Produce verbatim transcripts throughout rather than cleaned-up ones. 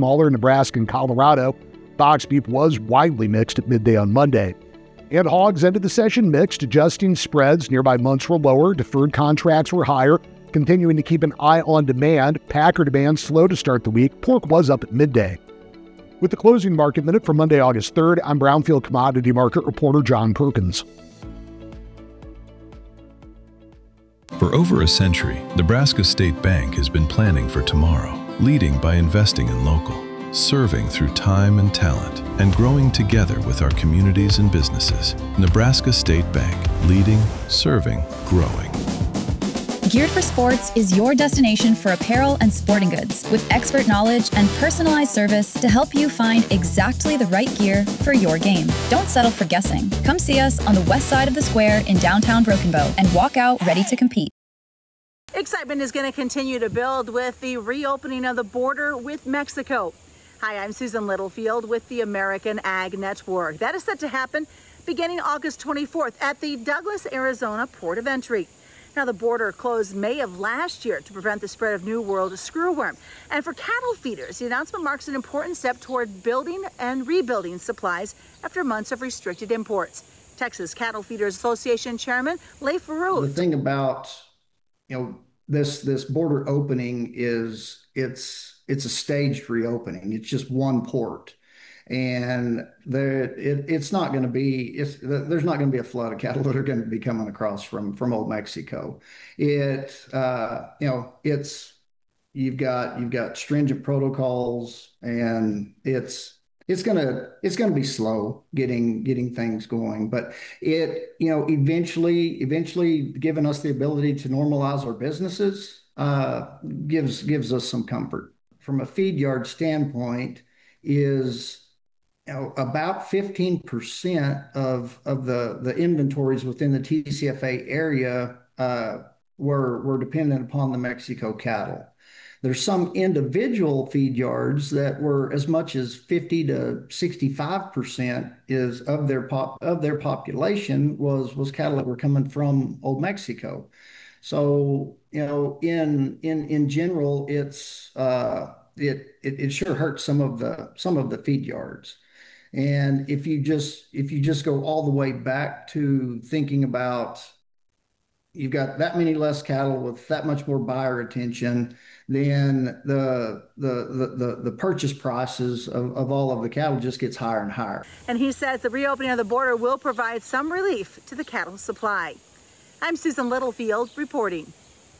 smaller in Nebraska and Colorado. Box beef was widely mixed at midday on Monday. And hogs ended the session mixed, adjusting spreads. Nearby months were lower, deferred contracts were higher, continuing to keep an eye on demand. Packer demand slow to start the week. Pork was up at midday. With the closing market minute for Monday, August third, I'm Brownfield commodity market reporter John Perkins. For over a century, Nebraska State Bank has been planning for tomorrow, leading by investing in local, serving through time and talent, and growing together with our communities and businesses. Nebraska State Bank, leading, serving, growing. Geared for Sports is your destination for apparel and sporting goods, with expert knowledge and personalized service to help you find exactly the right gear for your game. Don't settle for guessing. Come see us on the west side of the square in downtown Broken Bow and walk out ready to compete. Excitement is going to continue to build with the reopening of the border with Mexico. Hi, I'm Susan Littlefield with the American Ag Network. That is set to happen beginning August twenty-fourth at the Douglas, Arizona port of entry. Now, the border closed May of last year to prevent the spread of New World screwworm. And for cattle feeders, the announcement marks an important step toward building and rebuilding supplies after months of restricted imports. Texas Cattle Feeders Association Chairman Leif Farooq. The thing about, you know, this this border opening is it's it's a staged reopening. It's just one port. And there, it, it's not going to be, it's, there's not going to be a flood of cattle that are going to be coming across from, from Old Mexico. It, uh, you know, it's, you've got, you've got stringent protocols, and it's, it's going to, it's going to be slow getting, getting things going, but it, you know, eventually, eventually giving us the ability to normalize our businesses, uh, gives, gives us some comfort. From a feed yard standpoint, is, you know, about fifteen percent of, of the, the inventories within the T C F A area uh, were, were dependent upon the Mexico cattle. There's some individual feed yards that were as much as fifty to sixty-five percent is of their pop of their population was, was cattle that were coming from Old Mexico. So, you know, in in in general, it's uh, it, it it sure hurts some of the some of the feed yards. And if you just if you just go all the way back to thinking about, you've got that many less cattle with that much more buyer attention, then the the the the, the purchase prices of, of all of the cattle just gets higher and higher. And he says the reopening of the border will provide some relief to the cattle supply. I'm Susan Littlefield reporting.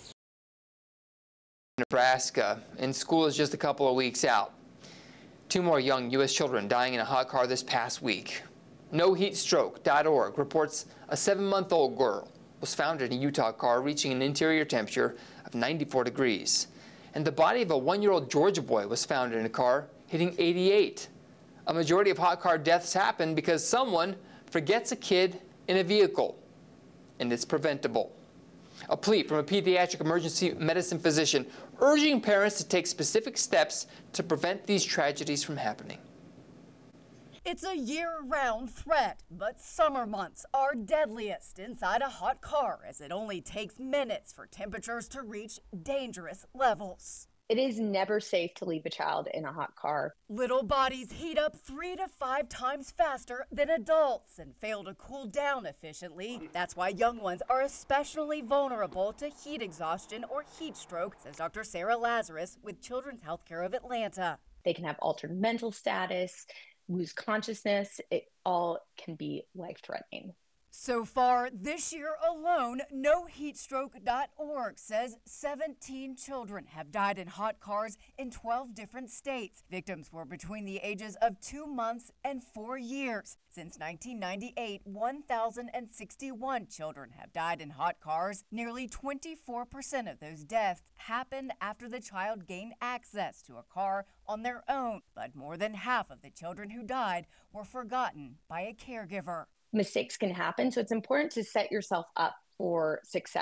Nebraska, and school is just a couple of weeks out. Two more young U S children dying in a hot car this past week. no heat stroke dot org reports a seven-month-old girl was found in a Utah car reaching an interior temperature of ninety-four degrees. And the body of a one-year-old Georgia boy was found in a car hitting eighty-eight. A majority of hot car deaths happen because someone forgets a kid in a vehicle, and it's preventable. A plea from a pediatric emergency medicine physician urging parents to take specific steps to prevent these tragedies from happening. It's a year-round threat, but summer months are deadliest inside a hot car, as it only takes minutes for temperatures to reach dangerous levels. It is never safe to leave a child in a hot car. Little bodies heat up three to five times faster than adults and fail to cool down efficiently. That's why young ones are especially vulnerable to heat exhaustion or heat stroke, says Doctor Sarah Lazarus with Children's Healthcare of Atlanta. They can have altered mental status, lose consciousness. It all can be life-threatening. So far this year alone, no heat stroke dot org says seventeen children have died in hot cars in twelve different states. Victims were between the ages of two months and four years. Since nineteen ninety-eight, one thousand sixty-one children have died in hot cars. Nearly twenty-four percent of those deaths happened after the child gained access to a car on their own. But more than half of the children who died were forgotten by a caregiver. Mistakes can happen, so it's important to set yourself up for success.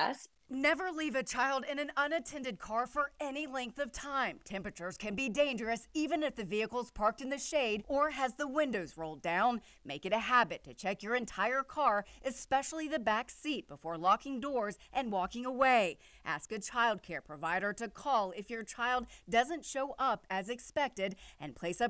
Never leave a child in an unattended car for any length of time. Temperatures can be dangerous even if the vehicle's parked in the shade or has the windows rolled down. Make it a habit to check your entire car, especially the back seat, before locking doors and walking away. Ask a child care provider to call if your child doesn't show up as expected and place a